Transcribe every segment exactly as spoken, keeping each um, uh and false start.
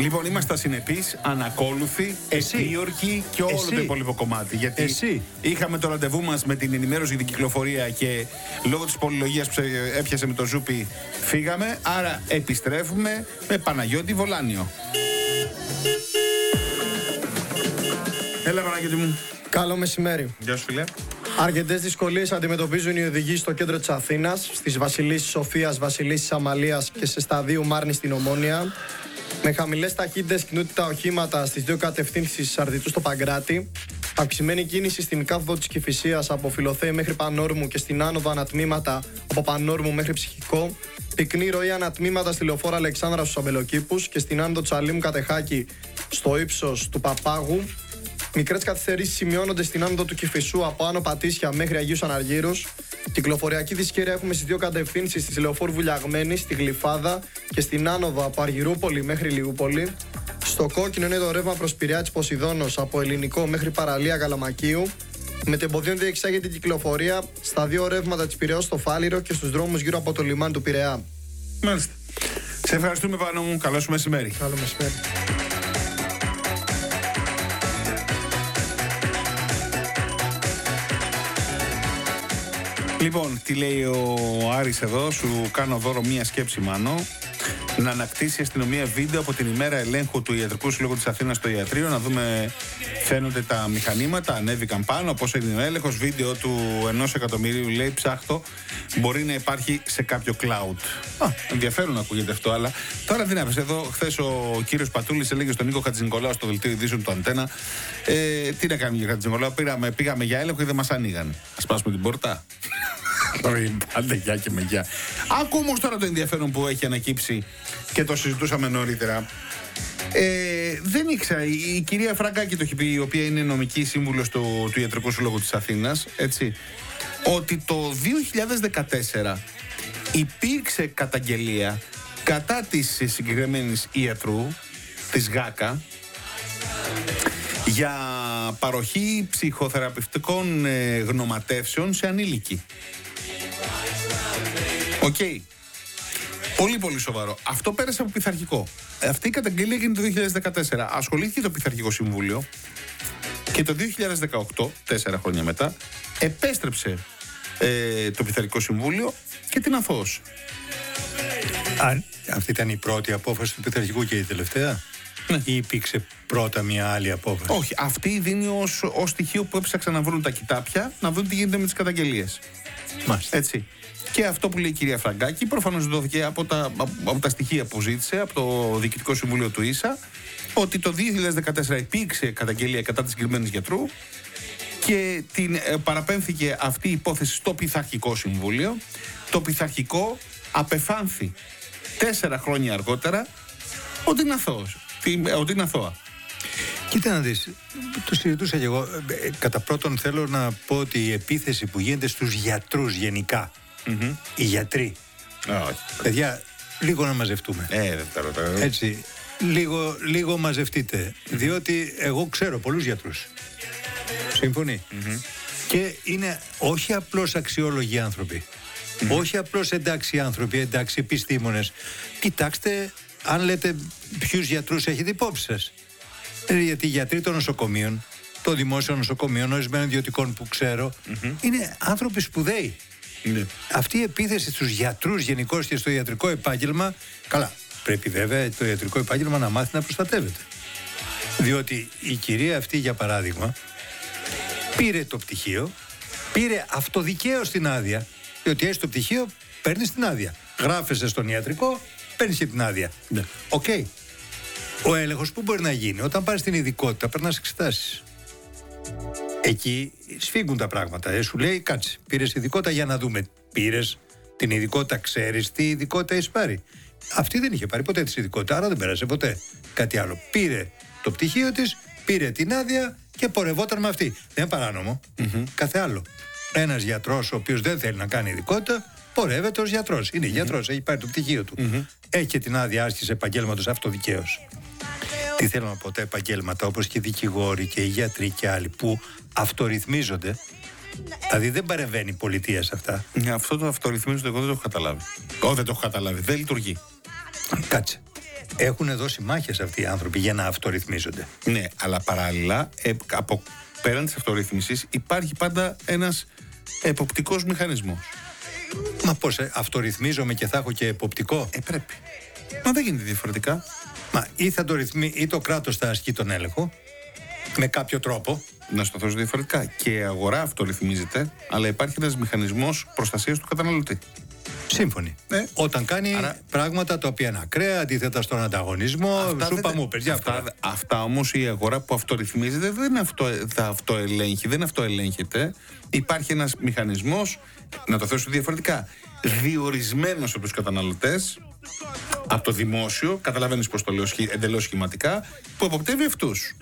Λοιπόν, είμαστε ασυνεπείς, ανακόλουθοι, επίορκοι και όλο Εσύ. το υπόλοιπο κομμάτι. Γιατί Εσύ. είχαμε το ραντεβού μας με την ενημέρωση για την κυκλοφορία και λόγω της πολυλογίας που έπιασε με το Ζούπι φύγαμε. Άρα επιστρέφουμε με Παναγιώτη Βολάνιο. Έλα, Παναγιώτη μου. Καλό μεσημέρι. Γεια σου, φίλε. Αρκετές δυσκολίες αντιμετωπίζουν οι οδηγοί στο κέντρο της Αθήνας, στις Βασιλίσσης Σοφίας, Βασιλίσσης Αμαλίας και σε σταδίου Μάρνη στην Ομόνια. Με χαμηλές ταχύτητες κινούνται τα οχήματα στις δύο κατευθύνσεις Σαρδιτού στο Παγκράτη. Αυξημένη κίνηση στην κάθοδο της Κηφισίας από Φιλοθέη μέχρι Πανόρμου και στην άνοδο ανατμήματα από Πανόρμου μέχρι Ψυχικό. Πυκνή ροή ανατμήματα στη λεωφόρο Αλεξάνδρα στους Αμπελοκήπους και στην άνοδο Τσαλίμου Κατεχάκη στο ύψος του Παπάγου. Μικρές καθυστερήσεις σημειώνονται στην άνοδο του Κηφισού από Άνω Πατήσια μέχρι Αγίους Αναργύρους. Κυκλοφοριακή δυσκέρεια έχουμε στις δύο κατευθύνσεις της λεωφόρου Βουλιαγμένη, στη Γλυφάδα και στην άνοδο από Αργυρούπολη μέχρι Λιούπολη. Στο κόκκινο είναι το ρεύμα προς Πειραιά της Ποσειδώνος από Ελληνικό μέχρι Παραλία Καλαμακίου. Με τεμποδίων διεξάγεται η κυκλοφορία στα δύο ρεύματα της Πειραιώς στο Φάληρο και στους δρόμους γύρω από το λιμάνι του Πειραιά. Μάλιστα. Σε ευχαριστούμε, Πάνο μου. Καλό σου μεσημέρι. Καλό μεσημέρι. Λοιπόν, τι λέει ο Άρης εδώ, σου κάνω δώρο μία σκέψη, Μάνο. Να ανακτήσει η αστυνομία βίντεο από την ημέρα ελέγχου του Ιατρικού Συλλόγου της Αθήνας στο ιατρείο. Να δούμε, φαίνονται τα μηχανήματα, ανέβηκαν πάνω, πώς έγινε ο έλεγχος. Βίντεο του ενός εκατομμυρίου, λέει, ψάχτο. Μπορεί να υπάρχει σε κάποιο cloud. Α, ενδιαφέρον ακούγεται αυτό, αλλά τώρα τι να πεις. Εδώ, χθες ο κύριος Πατούλης έλεγε στον Νίκο Χατζηνικολάου στο δελτίο ειδήσεων του Αντένα. Ε, τι να κάνουμε για Χατζηνικολάου, πήγαμε, πήγαμε για έλεγχο και δεν μας ανοίγαν. Ας πάσουμε την πόρτα. Πάντα γεια και με γεια. Άκου όμως τώρα το ενδιαφέρον που έχει ανακύψει και το συζητούσαμε νωρίτερα. Ε, δεν ήξερα, η, η κυρία Φραγκάκη το έχει πει, η οποία είναι νομική σύμβουλος του, του Ιατρικού Συλλόγου της Αθήνας, έτσι, ότι το δύο χιλιάδες δεκατέσσερα υπήρξε καταγγελία κατά της συγκεκριμένης ιατρού, της ΓΑΚΑ, για παροχή ψυχοθεραπευτικών ε, γνωματεύσεων σε ανήλικη. Οκ. Okay. Πολύ πολύ σοβαρό. Αυτό πέρασε από πειθαρχικό. Αυτή η καταγγελία έγινε το δύο χιλιάδες δεκατέσσερα. Ασχολήθηκε το Πειθαρχικό Συμβούλιο και το δύο χιλιάδες δεκαοκτώ, τέσσερα χρόνια μετά, επέστρεψε ε, το Πειθαρχικό Συμβούλιο και την αθώωσε. Αν αυτή ήταν η πρώτη απόφαση του Πειθαρχικού και η τελευταία, ναι, ή υπήρξε πρώτα μια άλλη απόφαση? Όχι, αυτή δίνει ως, ως στοιχείο που έψαξαν να βρουν τα κοιτάπια, να δουν τι γίνεται με τις καταγγελίες. Μάλιστα. Έτσι. Και αυτό που λέει η κυρία Φραγκάκη προφανώς δόθηκε από τα, από τα στοιχεία που ζήτησε από το Διοικητικό Συμβούλιο του ίσα, ότι το δύο χιλιάδες δεκατέσσερα υπήρξε καταγγελία κατά της συγκεκριμένης γιατρού και την ε, παραπέμφθηκε αυτή η υπόθεση στο Πειθαρχικό Συμβούλιο. Το Πειθαρχικό απεφάνθη τέσσερα χρόνια αργότερα ότι είναι αθώος, ότι είναι αθώα. Κοίτα να δεις, το συζητούσα και εγώ. Κατά πρώτον θέλω να πω ότι η επίθεση που γίνεται στους γιατρούς γενικά, mm-hmm. οι γιατροί, oh. παιδιά, λίγο να μαζευτούμε. Ε, δεν τα ρωτάω. Έτσι, λίγο, λίγο μαζευτείτε, mm-hmm. διότι εγώ ξέρω πολλούς γιατρούς. Σύμφωνοι? Mm-hmm. Και είναι όχι απλώς αξιόλογοι άνθρωποι, mm-hmm. όχι απλώς εντάξει άνθρωποι, εντάξει επιστήμονες. Κοιτάξτε, αν λέτε ποιους γιατρούς έχετε υπόψη σας. Γιατί οι γιατροί των νοσοκομείων, των δημόσιων νοσοκομείων, ορισμένων ιδιωτικών που ξέρω, mm-hmm. είναι άνθρωποι σπουδαίοι. Mm-hmm. Αυτή η επίθεση στους γιατρούς γενικώς και στο ιατρικό επάγγελμα, καλά, πρέπει βέβαια το ιατρικό επάγγελμα να μάθει να προστατεύεται. Διότι η κυρία αυτή, για παράδειγμα, πήρε το πτυχίο, πήρε αυτοδικαίως την άδεια, διότι έχεις το πτυχίο, παίρνεις την άδεια. Γράφεσαι στον ιατρικό, παίρνεις και την άδεια. Ναι. Οκ. Okay. Ο έλεγχος που μπορεί να γίνει? Όταν πάρεις την ειδικότητα, περνάς εξετάσεις. Εκεί σφίγγουν τα πράγματα. Ε, σου λέει, κάτσε, πήρες ειδικότητα για να δούμε. Πήρες την ειδικότητα, ξέρεις τι ειδικότητα έχεις πάρει? Αυτή δεν είχε πάρει ποτέ τη ειδικότητα, άρα δεν πέρασε ποτέ κάτι άλλο. Πήρε το πτυχίο της, πήρε την άδεια και πορευόταν με αυτή. Δεν είναι παράνομο. Mm-hmm. Κάθε άλλο. Ένας γιατρός ο οποίος δεν θέλει να κάνει ειδικότητα, πορεύεται ως γιατρός. Είναι mm-hmm. γιατρός, έχει πάρει το πτυχίο του. Mm-hmm. Έχει και την άδεια άσκησης επαγγέλματος αυτοδικαίως. Τι θέλω να πω, τα επαγγέλματα όπως και οι δικηγόροι και οι γιατροί και άλλοι που αυτορυθμίζονται, δηλαδή δεν παρεμβαίνει η πολιτεία σε αυτά. Αυτό το αυτορυθμίζονται εγώ δεν το έχω καταλάβει. Εγώ δεν το έχω καταλάβει. Δεν λειτουργεί. Κάτσε. Έχουν δώσει μάχες αυτοί οι άνθρωποι για να αυτορυθμίζονται. Ναι, αλλά παράλληλα, ε, από πέραν της αυτορύθμισης, υπάρχει πάντα ένας εποπτικός μηχανισμός. Μα πώς ε, αυτορυθμίζομαι και θα έχω και εποπτικό? Ε, πρέπει. Μα δεν γίνεται διαφορετικά. Μα ή, θα το ρυθμί, ή το κράτος θα ασκεί τον έλεγχο με κάποιο τρόπο. Να στο θέσω διαφορετικά. Και η αγορά αυτορυθμίζεται, αλλά υπάρχει ένας μηχανισμός προστασίας του καταναλωτή. Σύμφωνοι. Ναι. Όταν κάνει Άρα... πράγματα τα οποία είναι ακραία, αντίθετα στον ανταγωνισμό, αυτά σούπα δεν... μου, παιδιά. Αυτά, αυτά όμως η αγορά που αυτορυθμίζεται δεν αυτο, θα αυτοελέγχει, δεν αυτοελέγχεται. Υπάρχει ένας μηχανισμός, να το θέσω διαφορετικά, διορισμένος από τους καταναλωτές, από το δημόσιο, καταλαβαίνεις πώς το λέω εντελώς σχηματικά, που εποπτεύει αυτούς.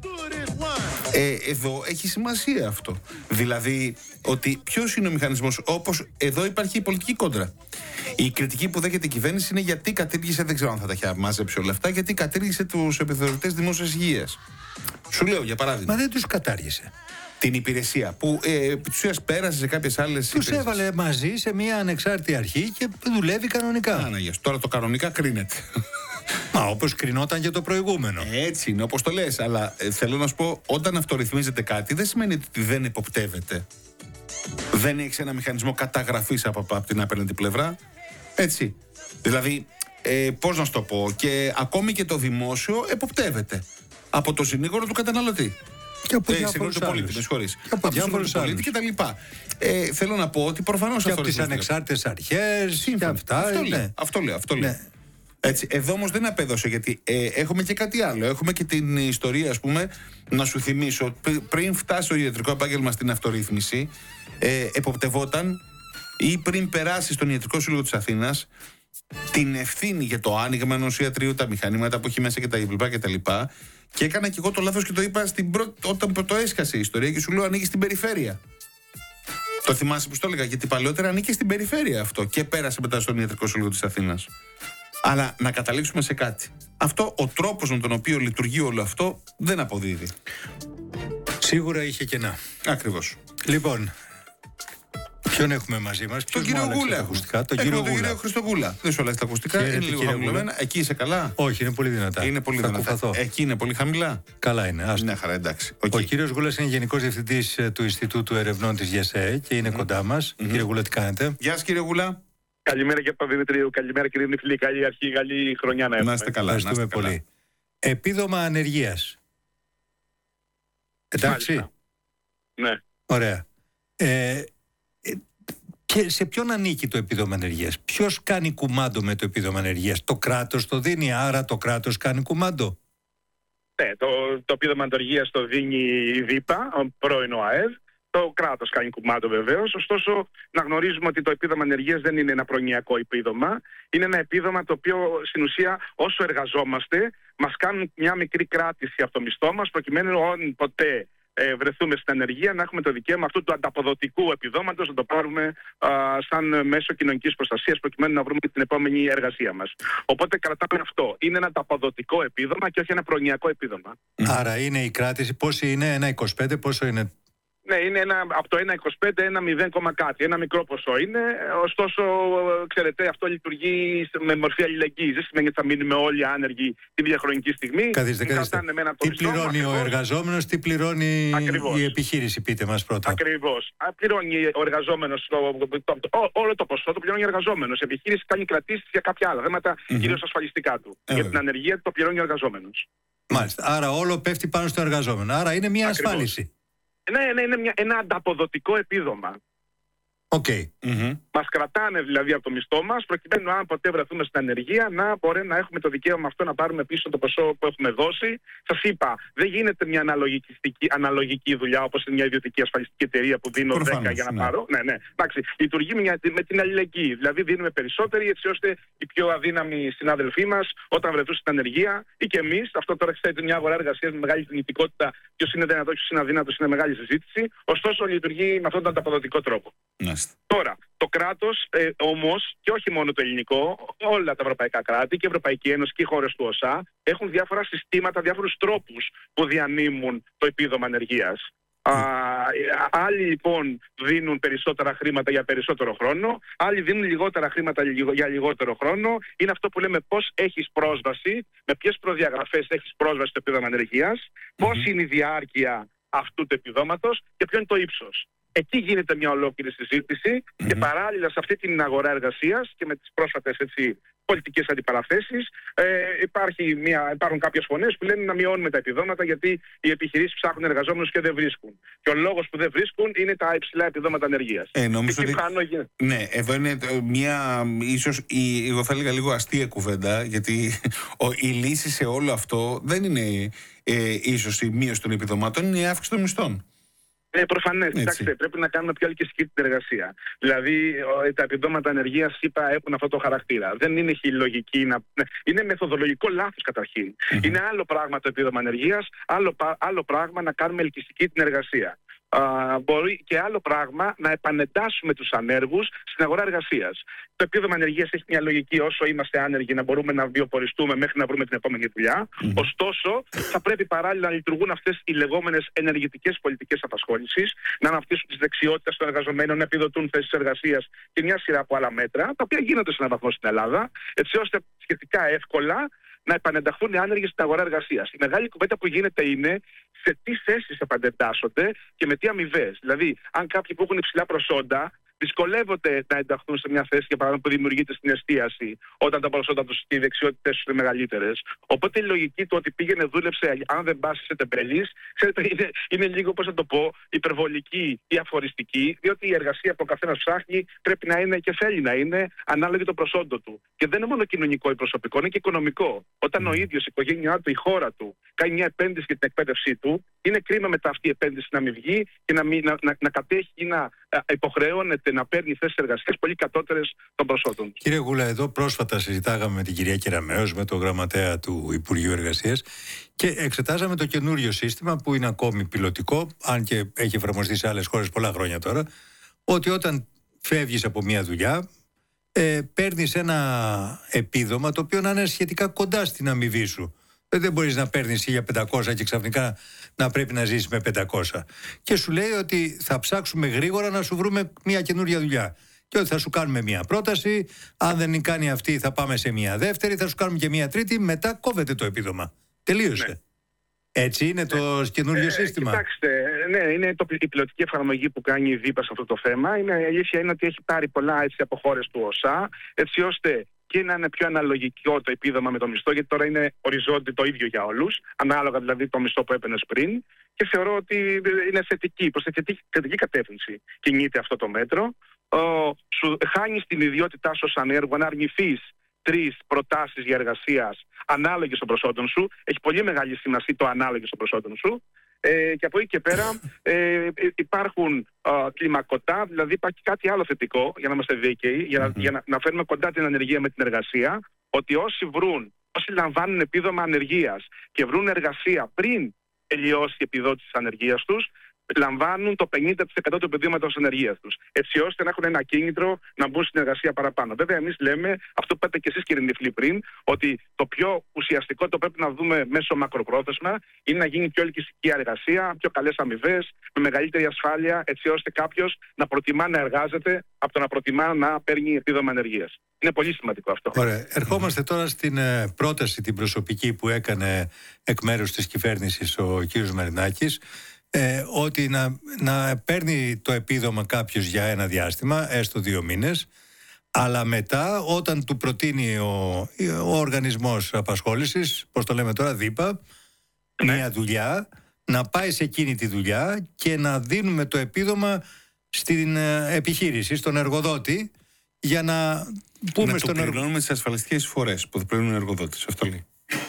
Ε, εδώ έχει σημασία αυτό. Δηλαδή, ότι ποιος είναι ο μηχανισμός, όπως εδώ υπάρχει η πολιτική κόντρα. Η κριτική που δέχεται η κυβέρνηση είναι γιατί κατήργησε, δεν ξέρω αν θα τα έχει μάζεψει όλα αυτά, γιατί κατήργησε τους επιθεωρητές δημόσιας υγείας. Σου λέω για παράδειγμα. Μα δεν τους κατάργησε. Την υπηρεσία που ε, επί της ουσίας πέρασε σε κάποιες άλλες τους υπηρεσίες. Έβαλε μαζί σε μια ανεξάρτητη αρχή και δουλεύει κανονικά. Άναγες, τώρα το κανονικά κρίνεται. Μα όπως κρινόταν και το προηγούμενο. Έτσι είναι, όπως το λες. Αλλά ε, θέλω να σου πω, όταν αυτορυθμίζεται κάτι, δεν σημαίνει ότι δεν εποπτεύεται. Δεν έχεις ένα μηχανισμό καταγραφής από, από την απέναντι πλευρά. Έτσι. Δηλαδή, ε, πώς να σου το πω, και ακόμη και το δημόσιο εποπτεύεται από το συνήγορο του καταναλωτή. Και από ε, διάφορους του πολίτη, άλλους. με συγχωρείς. Και από διάφορους άλλους. Και τα λοιπά. Ε, θέλω να πω ότι προφανώς και αυτό από τις ανεξάρτητες αρχές και αυτά. Αυτό, ναι. λέω, αυτό λέω. Αυτό λέω. Ναι. Έτσι, εδώ όμως δεν απέδωσε, γιατί ε, έχουμε και κάτι άλλο. Έχουμε και την ιστορία, ας πούμε, να σου θυμίσω, πριν φτάσει ο ιατρικό επάγγελμα στην αυτορύθμιση, ε, εποπτευόταν ή πριν περάσει στον Ιατρικό Σύλλογο της Αθήνας την ευθύνη για το άνοιγμα ενός ιατρείου, τα μηχανήματα που έχει μέσα και τα λοιπά και τα λοιπά. Και έκανα και εγώ το λάθος και το είπα στην πρώτη, όταν το έσκασε η ιστορία και σου λέω ανοίγει στην περιφέρεια. Το θυμάσαι που το έλεγα, γιατί παλαιότερα ανήκε στην περιφέρεια αυτό και πέρασε μετά στον Ιατρικό Σύλλογο της Αθήνας. Αλλά να καταλήξουμε σε κάτι. Αυτό, ο τρόπος με τον οποίο λειτουργεί όλο αυτό δεν αποδίδει. Σίγουρα είχε κενά. Ακριβώς. Λοιπόν, ποιον έχουμε μαζί μας? Τον κύριο Γούλα. Τα ακουστικά, τον κύριο κύριο Γούλα. Γούλα. Χριστογούλα. Δεν σου αλλάζει τα ακουστικά. Χαίρετε, είναι λίγο κύριε χαμηλωμένα. Εκεί είσαι καλά? Όχι, είναι πολύ δυνατά. Είναι πολύ Θα δυνατά. κουφαθώ. Εκεί είναι πολύ χαμηλά. Καλά είναι. Άστο. Ναι, χαρά, εντάξει. Ο Okay. κύριος Γούλας είναι Γενικός Διευθυντής ε, του Ινστιτούτου Ερευνών της ΓΕΣΕΕ και είναι mm. κοντά μας. Mm-hmm. Κύριε Γούλα, τι κάνετε? Γεια σας, κύριε Γούλα. Καλημέρα και από τον Δημητρίου. Καλημέρα, κύριε Νιφλή. Καλή αρχή, καλή χρονιά να έχουμε. Να είστε καλά. Ευχαριστούμε πολύ. Καλά. Επίδομα ανεργίας. Εντάξει. Μάλιστα. Ναι. Ωραία. Ε, και σε ποιον ανήκει το επίδομα ανεργίας? Ποιος κάνει κουμάντο με το επίδομα ανεργίας? Το κράτος το δίνει, άρα το κράτος κάνει κουμάντο. Ναι, το, το επίδομα ανεργίας το δίνει η ΔΥΠΑ, ο πρώην ΟΑΕΔ. Το κράτος κάνει κουμάντο βεβαίως. Ωστόσο, να γνωρίζουμε ότι το επίδομα ανεργίας δεν είναι ένα προνοιακό επίδομα. Είναι ένα επίδομα το οποίο στην ουσία όσο εργαζόμαστε μας κάνουν μια μικρή κράτηση από το μισθό μας, προκειμένου αν ποτέ ε, βρεθούμε στην ανεργία να έχουμε το δικαίωμα αυτού του ανταποδοτικού επιδόματος να το πάρουμε α, σαν μέσο κοινωνικής προστασίας, προκειμένου να βρούμε την επόμενη εργασία μας. Οπότε κρατάμε αυτό. Είναι ένα ανταποδοτικό επίδομα και όχι ένα προνοιακό επίδομα. Άρα είναι η κράτηση, πόση είναι, ένα είκοσι πέντε, πόσο είναι? Ναι, είναι ένα, από το ένα κόμμα είκοσι πέντε, ένα μηδέν, κάτι. Ένα μικρό ποσό είναι. Ωστόσο, ξέρετε, αυτό λειτουργεί με μορφή αλληλεγγύης. Δεν σημαίνει ότι θα μείνουμε όλοι άνεργοι την ίδια χρονική στιγμή. Καθίστε, καθίστε. Τι πληρώνει ο εργαζόμενος, τι πληρώνει Ακριβώς. η επιχείρηση, πείτε μας πρώτα. Ακριβώς. Πληρώνει ο εργαζόμενος, το, το, το, το, όλο το ποσό το πληρώνει ο εργαζόμενος. Η επιχείρηση κάνει κρατήσεις για κάποια άλλα θέματα, mm-hmm. κυρίως ασφαλιστικά του. Ε, για την ανεργία το πληρώνει ο εργαζόμενος. Μάλιστα. Άρα όλο πέφτει πάνω στο εργαζόμενο. Άρα είναι μια Ακριβώς. ασφάλιση. Ναι, ναι, είναι μια, ένα ανταποδοτικό επίδομα. Οκ. Okay. Mm-hmm. Μας κρατάνε δηλαδή από το μισθό μας, προκειμένου αν ποτέ βρεθούμε στην ανεργία να μπορεί να έχουμε το δικαίωμα αυτό να πάρουμε πίσω το ποσό που έχουμε δώσει. Σας είπα, δεν γίνεται μια αναλογική δουλειά όπως είναι μια ιδιωτική ασφαλιστική εταιρεία που δίνω Προφανώς, δέκα για να ναι. πάρω. Ναι, ναι. Εντάξει, λειτουργεί μια, με την αλληλεγγύη. Δηλαδή δίνουμε περισσότεροι έτσι ώστε οι πιο αδύναμοι συνάδελφοί μας όταν βρεθούν στην ανεργία ή και εμείς, αυτό τώρα ξέρετε μια αγορά εργασίας με μεγάλη κινητικότητα, ποιος είναι δυνατός, ποιος είναι αδύνατος, είναι μεγάλη συζήτηση. Ωστόσο λειτουργεί με αυτόν τον ανταποδοτικό τρόπο. Ναι. Τώρα, το κράτος ε, όμως, και όχι μόνο το ελληνικό, όλα τα ευρωπαϊκά κράτη και η Ευρωπαϊκή Ένωση και οι χώρες του ΟΣΑ έχουν διάφορα συστήματα, διάφορους τρόπους που διανύμουν το επίδομα ανεργίας. Α, άλλοι λοιπόν δίνουν περισσότερα χρήματα για περισσότερο χρόνο, άλλοι δίνουν λιγότερα χρήματα για λιγότερο χρόνο. Είναι αυτό που λέμε πώς έχεις πρόσβαση, με ποιες προδιαγραφές έχεις πρόσβαση στο επίδομα ανεργίας, mm-hmm. πώς είναι η διάρκεια αυτού του επιδόματος και ποιο είναι το ύψος. Εκεί γίνεται μια ολόκληρη συζήτηση mm-hmm. και παράλληλα σε αυτή την αγορά εργασίας και με τις πρόσφατες έτσι, πολιτικές αντιπαραθέσεις ε, υπάρχει μια, υπάρχουν κάποιες φωνές που λένε να μειώνουμε τα επιδόματα γιατί οι επιχειρήσεις ψάχνουν εργαζόμενους και δεν βρίσκουν. Και ο λόγος που δεν βρίσκουν είναι τα υψηλά επιδόματα ανεργίας. Ε, νομίζω ότι... πάνω... Ναι, εδώ είναι μια ίσως η, εγώ θα έλεγα λίγο αστεία κουβέντα, γιατί ο, η λύση σε όλο αυτό δεν είναι ε, ίσως η μείωση των επιδομάτων, είναι η αύξηση των μισθών. Ναι, προφανές. Κοιτάξτε, πρέπει να κάνουμε πιο ελκυστική την εργασία. Δηλαδή, τα επιδόματα ανεργίας, είπα, έχουν αυτό το χαρακτήρα. Δεν είναι λογική να. Είναι μεθοδολογικό λάθος καταρχήν. Mm-hmm. Είναι άλλο πράγμα το επίδομα ανεργίας, άλλο, άλλο πράγμα να κάνουμε ελκυστική την εργασία. Uh, μπορεί και άλλο πράγμα να επανεντάσσουμε τους ανέργους στην αγορά εργασίας. Το επίδομα ανεργίας έχει μια λογική όσο είμαστε άνεργοι να μπορούμε να βιοποριστούμε μέχρι να βρούμε την επόμενη δουλειά. Mm-hmm. Ωστόσο, θα πρέπει παράλληλα να λειτουργούν αυτές οι λεγόμενες ενεργητικές πολιτικές απασχόλησης, να αναπτύσσουν τις δεξιότητες των εργαζομένων, να επιδοτούν θέσεις εργασίας και μια σειρά από άλλα μέτρα, τα οποία γίνονται σε έναν βαθμό στην Ελλάδα, έτσι ώστε σχετικά εύκολα να επανενταχθούν οι άνεργοι στην αγορά εργασίας. Η μεγάλη κουβέντα που γίνεται είναι σε τι θέσεις επανεντάσσονται και με τι αμοιβές. Δηλαδή, αν κάποιοι που έχουν υψηλά προσόντα δυσκολεύονται να ενταχθούν σε μια θέση, για παράδειγμα, που δημιουργείται στην εστίαση, όταν τα προσόντα τους και οι δεξιότητες τους είναι μεγαλύτερες. Οπότε η λογική του ότι πήγαινε, δούλεψε, αν δεν πας σε τεμπελής, ξέρετε, είναι, είναι λίγο, πώς θα το πω, υπερβολική ή αφοριστική, διότι η εργασία που ο καθένας ψάχνει πρέπει να είναι και θέλει να είναι ανάλογη το προσόντο του. Και δεν είναι μόνο κοινωνικό ή προσωπικό, είναι και οικονομικό. Όταν ο ίδιος, η οικογένειά του, η χώρα του κάνει μια επένδυση για την εκπαίδευσή του, είναι κρίμα μετά αυτή η επένδυση να μην βγει και να, μην, να, να, να κατέχει ή να υποχρεώνεται να παίρνει θέσεις εργασίας πολύ κατώτερες των προσόντων. Κύριε Γούλα, εδώ πρόσφατα συζητάγαμε με την κυρία Κεραμέως, με τον γραμματέα του Υπουργείου Εργασίας, και εξετάζαμε το καινούριο σύστημα που είναι ακόμη πιλωτικό, αν και έχει εφαρμοστεί σε άλλες χώρες πολλά χρόνια τώρα, ότι όταν φεύγεις από μια δουλειά, ε, παίρνεις ένα επίδομα το οποίο να είναι σχετικά κοντά στην αμοιβή σου. Δεν μπορείς να παίρνεις χίλια πεντακόσια και ξαφνικά να πρέπει να ζήσεις με πεντακόσια. Και σου λέει ότι θα ψάξουμε γρήγορα να σου βρούμε μια καινούρια δουλειά. Και ότι θα σου κάνουμε μια πρόταση, αν δεν κάνει αυτή θα πάμε σε μια δεύτερη, θα σου κάνουμε και μια τρίτη, μετά κόβεται το επίδομα. Τελείωσε. Ναι. Έτσι είναι το ναι. καινούριο ε, σύστημα. Κοιτάξτε, ναι, είναι το, η πιλωτική εφαρμογή που κάνει η ΔΥΠΑ σε αυτό το θέμα. Είναι, η αλήθεια είναι ότι έχει πάρει πολλά έτσι, από χώρες του ΟΣΑ, έτσι ώστε και να είναι πιο αναλογικό το επίδομα με το μισθό, γιατί τώρα είναι οριζόντιο το ίδιο για όλους, ανάλογα δηλαδή το μισθό που έπαιρνες πριν, και θεωρώ ότι είναι θετική, προς θετική, θετική κατεύθυνση κινείται αυτό το μέτρο. Ο, σου χάνεις την ιδιότητά σου ως ανέργου αν αρνηθείς τρεις προτάσεις για εργασίας ανάλογες των προσόντων σου. Έχει πολύ μεγάλη σημασία το ανάλογες των προσόντων σου. Ε, και από εκεί και πέρα ε, υπάρχουν ε, κλιμακωτά, δηλαδή υπάρχει κάτι άλλο θετικό, για να είμαστε δίκαιοι, για, mm-hmm. για να, να φέρνουμε κοντά την ανεργία με την εργασία, ότι όσοι βρουν, όσοι λαμβάνουν επίδομα ανεργίας και βρουν εργασία πριν τελειώσει η επιδότηση της ανεργίας τους, λαμβάνουν το πενήντα τοις εκατό του επιδόματος ανεργίας τους, έτσι ώστε να έχουν ένα κίνητρο να μπουν στην εργασία παραπάνω. Βέβαια, εμείς λέμε, αυτό που είπατε και εσείς κύριε Νιφλή πριν, ότι το πιο ουσιαστικό το πρέπει να δούμε μέσω μακροπρόθεσμα είναι να γίνει πιο ελκυστική εργασία, πιο καλές αμοιβές, με μεγαλύτερη ασφάλεια, έτσι ώστε κάποιος να προτιμά να εργάζεται από το να προτιμά να παίρνει επίδομα ανεργίας. Είναι πολύ σημαντικό αυτό. Ωραία. Ερχόμαστε τώρα στην ε, πρόταση την προσωπική που έκανε εκ μέρους της κυβέρνησης ο κ. Μαρινάκης. Ε, ότι να, να παίρνει το επίδομα κάποιος για ένα διάστημα, έστω δύο μήνες, αλλά μετά όταν του προτείνει ο, ο οργανισμός απασχόλησης, πώς το λέμε τώρα, ΔΥΠΑ, ναι. μια δουλειά, να πάει σε εκείνη τη δουλειά και να δίνουμε το επίδομα στην ε, επιχείρηση, στον εργοδότη, για να πούμε να στον εργοδότη. Να πληρώνουμε τις ασφαλιστικές εισφορές που θα πληρώνουν οι εργοδότες. Αυτό λέει.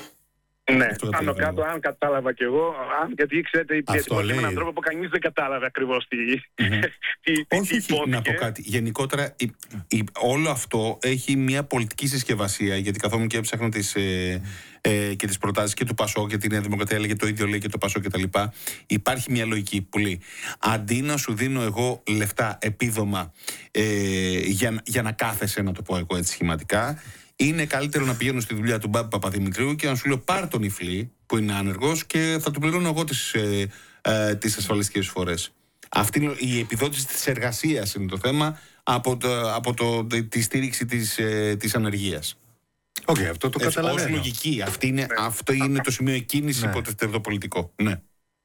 Ναι, πάνω κάτω, αν κατάλαβα κι εγώ, αν, γιατί ξέρετε, υπήρχε με έναν τρόπο που κανείς δεν κατάλαβε ακριβώς τι, mm-hmm. τι, τι, όχι, τι όχι, να πω κάτι. Γενικότερα, η, η, όλο αυτό έχει μια πολιτική συσκευασία, γιατί καθόμουν και έψαχνα τις, ε, ε, και τις προτάσεις και του Πασό και τη Νέα Δημοκρατία, έλεγε το ίδιο, λέει και το Πασό κτλ. Υπάρχει μια λογική που λέει, αντί να σου δίνω εγώ λεφτά, επίδομα, ε, για, για να κάθεσαι, να το πω εγώ έτσι σχηματικά, είναι καλύτερο να πηγαίνω στη δουλειά του Μπάμπη Παπαδημητρίου και να σου λέω πάρ' τον Νιφλή που είναι άνεργος και θα του πληρώνω εγώ τις, ε, ε, τις ασφαλιστικές εισφορές. Αυτή είναι η επιδότηση της εργασίας είναι το θέμα από, το, από το, τη στήριξη της, ε, της ανεργίας. Οκ, okay, αυτό το ε, καταλαβαίνω. Ως λογική. Αυτή είναι, ναι. Αυτό είναι το σημείο εκκίνησης ναι. υπό το πολιτικό. Ναι.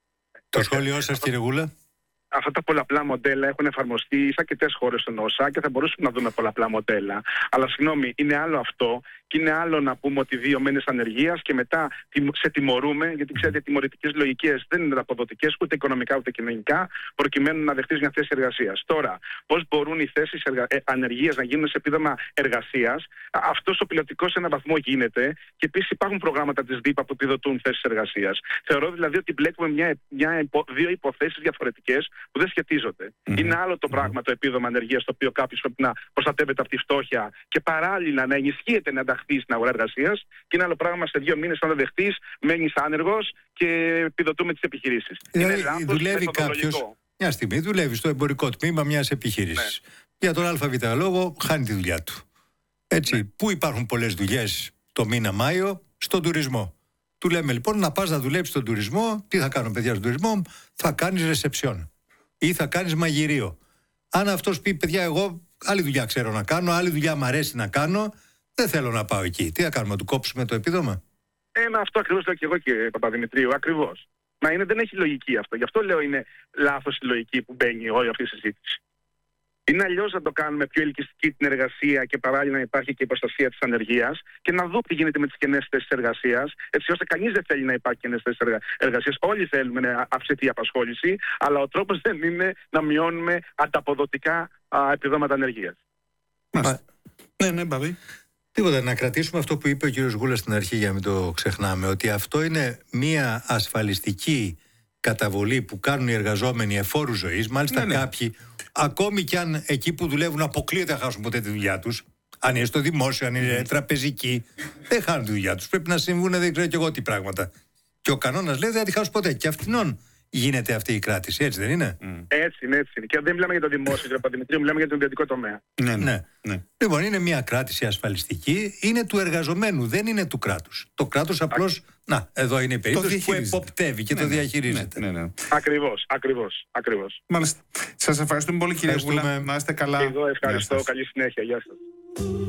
Το σχόλιο σας, κύριε Γούλα. Αυτά τα πολλαπλά μοντέλα έχουν εφαρμοστεί σε αρκετές χώρες στον ΩΣΑ και θα μπορούσαμε να δούμε πολλαπλά μοντέλα. Αλλά συγγνώμη, είναι άλλο αυτό και είναι άλλο να πούμε ότι δύο μήνες ανεργίας και μετά σε τιμωρούμε, γιατί ξέρετε, οι τιμωρητικές λογικές δεν είναι αποδοτικές ούτε οικονομικά ούτε κοινωνικά, προκειμένου να δεχτείς μια θέση εργασίας. Τώρα, πώς μπορούν οι θέσεις εργα... ε, ανεργίας να γίνουν σε επίδομα εργασίας, αυτός ο πιλωτικός σε έναν βαθμό γίνεται και επίσης υπάρχουν προγράμματα της ΔΥΠΑ που επιδοτούν θέσεις εργασίας. Θεωρώ δηλαδή ότι μπλέκουμε μια, μια υπο... δύο υποθέσεις διαφορετικές που δεν σχετίζονται. Mm-hmm. Είναι άλλο το πράγμα το επίδομα ανεργίας, το οποίο κάποιος πρέπει να προστατεύεται από τη φτώχεια και παράλληλα να ενισχύεται να ενταχθεί στην αγορά εργασίας. Και είναι άλλο πράγμα σε δύο μήνες να το δεχτείς, μένεις άνεργος και επιδοτούμε τις επιχειρήσεις. Δηλαδή, είναι δουλεύει κάποιος, μια στιγμή δουλεύει στο εμπορικό τμήμα μιας επιχείρησης. Ναι. Για τον ΑΒ λόγο χάνει τη δουλειά του. Έτσι, ναι. Πού υπάρχουν πολλές δουλειές το μήνα Μάιο? Στον τουρισμό. Του λέμε λοιπόν να πας να δουλέψεις στον τουρισμό. Τι θα κάνουν παιδιά στον τουρισμό? Θα κάνεις ρεσεψιόν ή θα κάνεις μαγειρίο. Αν αυτός πει παιδιά εγώ άλλη δουλειά ξέρω να κάνω, άλλη δουλειά μου αρέσει να κάνω, δεν θέλω να πάω εκεί. Τι θα κάνουμε, να του κόψουμε το επίδομα? Ε, μα αυτό ακριβώς λέω και εγώ, κύριε Παπαδημητρίου, ακριβώς. Μα είναι, δεν έχει λογική αυτό. Γι' αυτό λέω είναι λάθος η λογική που μπαίνει όλη αυτή η συζήτηση. Είναι αλλιώς να το κάνουμε πιο ελκυστική την εργασία και παράλληλα να υπάρχει και η προστασία της ανεργίας και να δούμε τι γίνεται με τις κενές θέσεις εργασίας, έτσι ώστε κανείς δεν θέλει να υπάρχει κενές θέσεις εργασίας. Όλοι θέλουμε να αυξηθεί η απασχόληση, αλλά ο τρόπος δεν είναι να μειώνουμε ανταποδοτικά α, επιδόματα ανεργίας. Μα... Ναι, ναι, Μπαβή. Τίποτα, να κρατήσουμε αυτό που είπε ο κύριος Γούλας στην αρχή για να μην το ξεχνάμε, ότι αυτό είναι μια ασφαλιστική καταβολή που κάνουν οι εργαζόμενοι εφόρου ζωής, μάλιστα ναι, κάποιοι, ναι. Ακόμη κι αν εκεί που δουλεύουν αποκλείεται να χάσουν ποτέ τη δουλειά τους, αν είναι στο δημόσιο, αν είναι τραπεζική, δεν χάνουν τη δουλειά τους. Πρέπει να συμβούν, δεν ξέρω κι εγώ τι πράγματα. Και ο κανόνας λέει δεν θα τη χάσουν ποτέ. Και αυτήν γίνεται αυτή η κράτηση, έτσι δεν είναι? Mm. Έτσι είναι, έτσι είναι. Και δεν μιλάμε για το δημόσιο, κύριε Παπαδημητρίου, μιλάμε για τον ιδιωτικό τομέα. Ναι, ναι, ναι. Λοιπόν, είναι μια κράτηση ασφαλιστική, είναι του εργαζομένου, δεν είναι του κράτους. Το κράτος απλώς, να, εδώ είναι η περίπτωση που εποπτεύει και ναι, το διαχειρίζεται. Ναι, ναι, ναι. Ακριβώς, ακριβώς, ακριβώς. Μάλιστα. Σας ευχαριστούμε πολύ, κύριε Γούλα. Να είστε καλά. Εγώ ευχαριστώ. Καλή συνέχεια. Γεια σας.